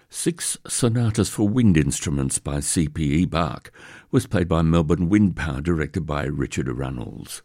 Six Sonatas for Wind Instruments by C.P.E. Bach was played by Melbourne Wind Power, directed by Richard Runnels.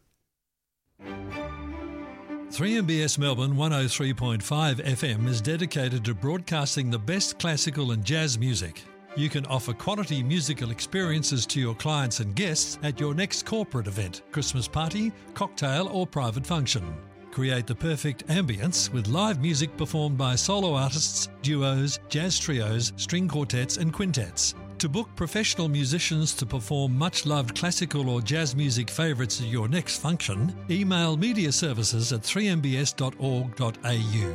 3MBS Melbourne 103.5 FM is dedicated to broadcasting the best classical and jazz music. You can offer quality musical experiences to your clients and guests at your next corporate event, Christmas party, cocktail or private function. Create the perfect ambience with live music performed by solo artists, duos, jazz trios, string quartets and quintets. To book professional musicians to perform much-loved classical or jazz music favourites at your next function, email mediaservices@3mbs.org.au.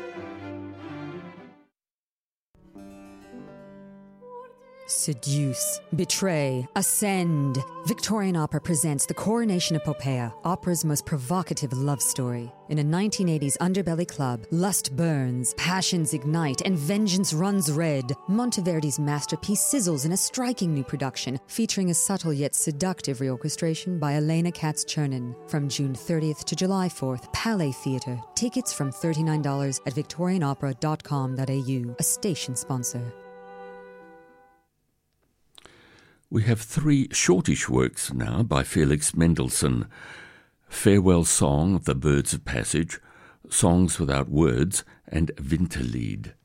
Seduce, betray, ascend. Victorian Opera presents The Coronation Epopeia, opera's most provocative love story. In a 1980s underbelly club, lust burns, passions ignite, and vengeance runs red. Monteverdi's masterpiece sizzles in a striking new production, featuring a subtle yet seductive reorchestration by Elena Katz-Chernin. From June 30th to July 4th, Palais Theatre. Tickets from $39 at victorianopera.com.au, a station sponsor. We have three shortish works now by Felix Mendelssohn: Farewell Song of the Birds of Passage, Songs Without Words, and Winterlied.